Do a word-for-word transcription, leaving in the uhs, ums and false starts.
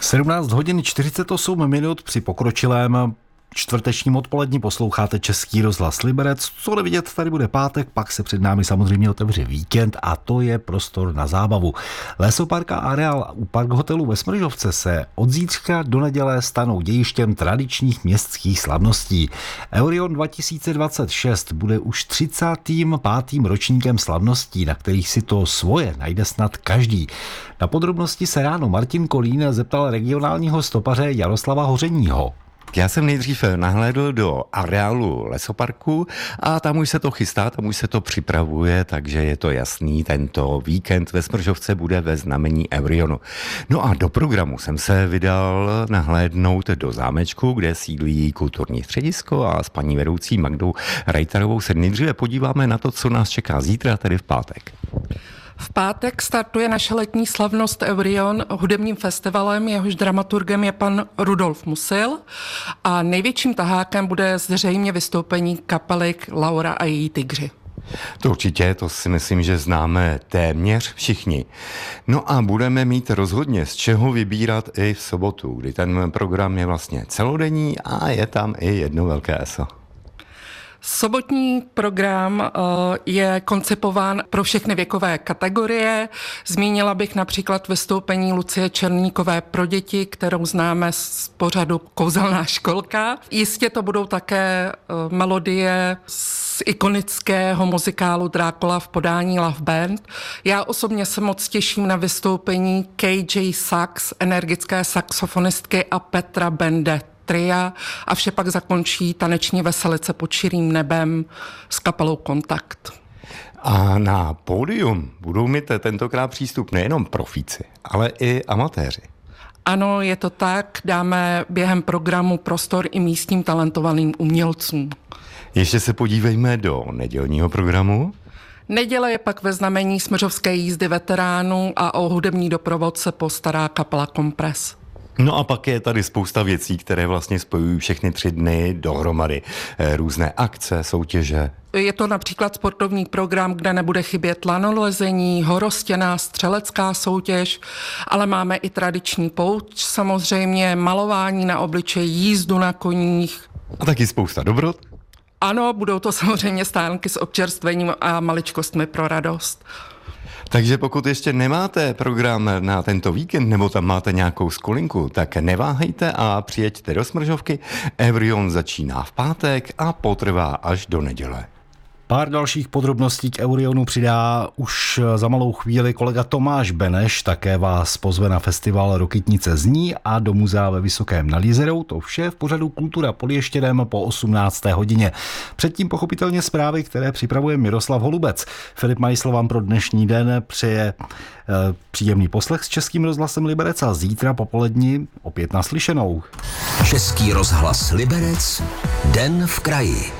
sedmnáct hodin čtyřicet osm minut při pokročilém čtvrtečním odpolední posloucháte Český rozhlas Liberec. Co nevidět, tady bude pátek, pak se před námi samozřejmě otevře víkend a to je prostor na zábavu. Lesopark a areál u Park hotelu ve Smržovce se od zítřka do neděle stanou dějištěm tradičních městských slavností. Eurion dva tisíce dvacet šest bude už třicátým pátým ročníkem slavností, na kterých si to svoje najde snad každý. Na podrobnosti se ráno Martin Kolín zeptal regionálního stopaře Jaroslava Hořeního. Já jsem nejdřív nahlédl do areálu lesoparku a tam už se to chystá, tam už se to připravuje, takže je to jasný, tento víkend ve Smržovce bude ve znamení Eurionu. No a do programu jsem se vydal nahlédnout do zámečku, kde sídlí kulturní středisko a s paní vedoucí Magdou Rajtarovou se nejdříve podíváme na to, co nás čeká zítra, tedy v pátek. V pátek startuje naše letní slavnost Eurion hudebním festivalem, jehož dramaturgem je pan Rudolf Musil a největším tahákem bude zřejmě vystoupení kapely Laura a její tygři. To určitě, to si myslím, že známe téměř všichni. No a budeme mít rozhodně z čeho vybírat i v sobotu, kdy ten program je vlastně celodenní a je tam i jedno velké eso. Sobotní program je koncipován pro všechny věkové kategorie. Zmínila bych například vystoupení Lucie Černíkové pro děti, kterou známe z pořadu Kouzelná školka. Jistě to budou také melodie z ikonického muzikálu Drákula v podání Love Band. Já osobně se moc těším na vystoupení K J Sax, energické saxofonistky a Petra Bende tria a vše pak zakončí taneční veselice pod širým nebem s kapelou Kontakt. A na pódium budou mít tentokrát přístup nejenom profíci, ale i amatéři. Ano, je to tak. Dáme během programu prostor i místním talentovaným umělcům. Ještě se podívejme do nedělního programu. Neděle je pak ve znamení Smržovské jízdy veteránů a o hudební doprovod se postará kapela Kompres. No a pak je tady spousta věcí, které vlastně spojují všechny tři dny dohromady. Různé akce, soutěže. Je to například sportovní program, kde nebude chybět lanolezení, horostěná střelecká soutěž, ale máme i tradiční pouť, samozřejmě malování na obličeji, jízdu na koních. A taky spousta dobrot. Ano, budou to samozřejmě stánky s občerstvením a maličkostmi pro radost. Takže pokud ještě nemáte program na tento víkend nebo tam máte nějakou skulinku, tak neváhejte a přijeďte do Smržovky. Eurion začíná v pátek a potrvá až do neděle. Pár dalších podrobností k Eurionu přidá už za malou chvíli kolega Tomáš Beneš, také vás pozve na festival Rokytnice zní a do muzea ve Vysokém nad Jizerou. To vše v pořadu Kultura pod Ještědem po osmnácté hodině. Předtím pochopitelně zprávy, které připravuje Miroslav Holubec. Filip Majsl vám pro dnešní den přeje e, příjemný poslech s Českým rozhlasem Liberec a zítra popolední opět naslyšenou. Český rozhlas Liberec, den v kraji.